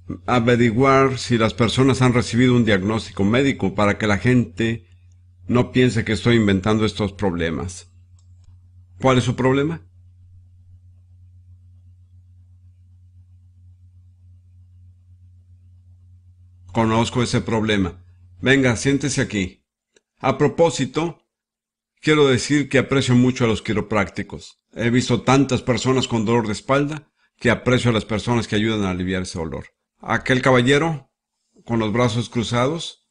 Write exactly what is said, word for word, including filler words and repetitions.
averiguar si las personas han recibido un diagnóstico médico para que la gente no piense que estoy inventando estos problemas. ¿Cuál es su problema? Conozco ese problema. Venga, siéntese aquí. A propósito, quiero decir que aprecio mucho a los quiroprácticos. He visto tantas personas con dolor de espalda que aprecio a las personas que ayudan a aliviar ese dolor. Aquel caballero, con los brazos cruzados,